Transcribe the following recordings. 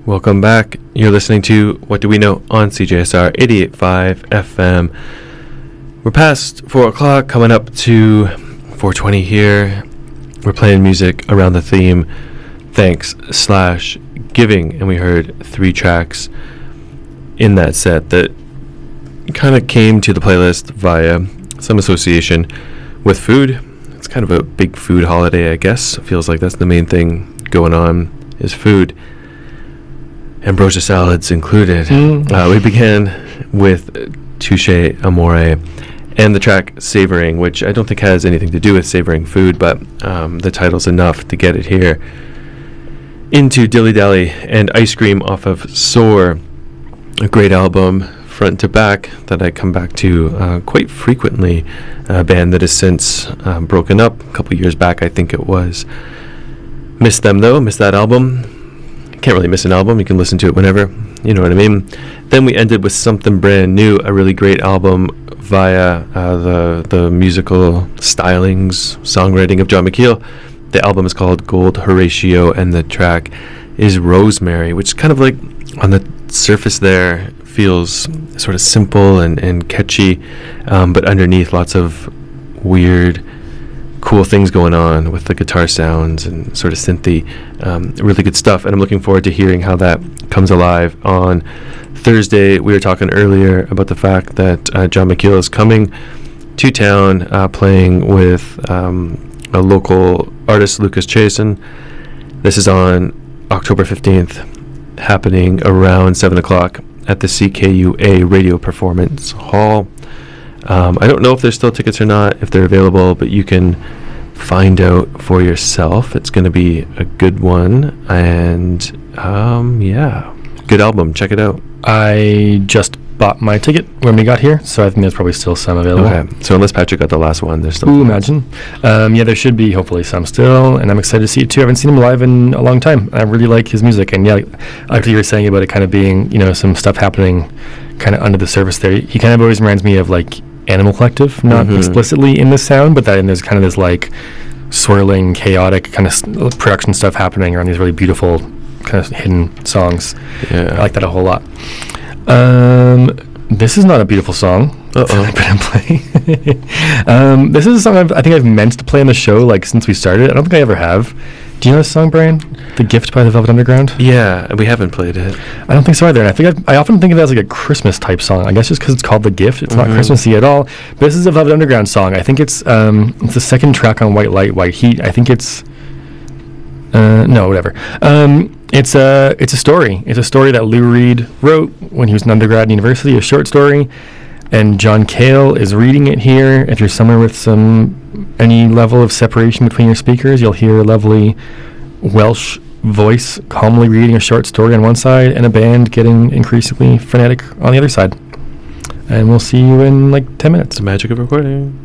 Welcome back. You're listening to What Do We Know on CJSR 88.5 FM. We're past 4 o'clock, coming up to 4:20 here. We're playing music around the theme thanks/giving, and we heard 3 tracks in that set that kind of came to the playlist via some association with food. It's kind of a big food holiday, I guess. It feels like that's the main thing going on is food. Ambrosia salads included. We began with Touche Amore and the track Savoring, which I don't think has anything to do with savoring food, but the title's enough to get it here. Into Dilly Dally and Ice Cream off of Soar, a great album front to back that I come back to quite frequently. A band that has since broken up a couple years back, I think it was. Miss them though, miss that album. Can't really miss an album, you can listen to it whenever, you know what I mean. Then we ended with Something Brand New, a really great album via the musical stylings, songwriting of John McKeel. The album is called Gold Horatio, and the track is Rosemary, which kind of like on the surface there feels sort of simple and catchy, but underneath lots of weird, cool things going on with the guitar sounds and sort of synthy. Really good stuff, and I'm looking forward to hearing how that comes alive on Thursday. We were talking earlier about the fact that John McKeel is coming to town, playing with a local artist, Lucas Chasen. This is on October 15th, happening around 7 o'clock at the CKUA Radio Performance Hall. I don't know if there's still tickets or not, if they're available, but you can find out for yourself. It's going to be a good one, and yeah, good album. Check it out. I just bought my ticket when we got here, so I think there's probably still some available. Okay, so unless Patrick got the last one, there's still... Ooh, imagine. Yeah, there should be hopefully some still, and I'm excited to see it too. I haven't seen him live in a long time. I really like his music, and yeah, like you were saying about it kind of being, you know, some stuff happening kind of under the surface there. He kind of always reminds me of like Animal Collective, not explicitly in the sound, but then there's kind of this like swirling, chaotic kind of production stuff happening around these really beautiful kind of hidden songs. Yeah, I like that a whole lot. This is not a beautiful song. But I'm playing. This is a song I think I've meant to play on the show like since we started. I don't think I ever have. Do you know this song, Brian? The Gift by the Velvet Underground? Yeah, we haven't played it. I don't think so either. And I often think of it as like a Christmas type song. I guess just because it's called The Gift, it's not Christmassy at all. But this is a Velvet Underground song. I think it's the second track on White Light, White Heat. I think it's no, whatever. It's a story. It's a story that Lou Reed wrote when he was an undergrad at university, a short story. And John Cale is reading it here. If you're somewhere with any level of separation between your speakers, you'll hear a lovely Welsh voice calmly reading a short story on one side and a band getting increasingly frenetic on the other side. And we'll see you in like 10 minutes. The magic of recording.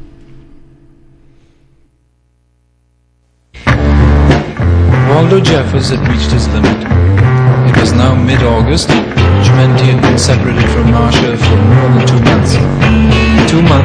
Waldo Jeffers had reached his limit. It was now mid-August, which meant he had been separated from Marcia for more than 2 months. 2 months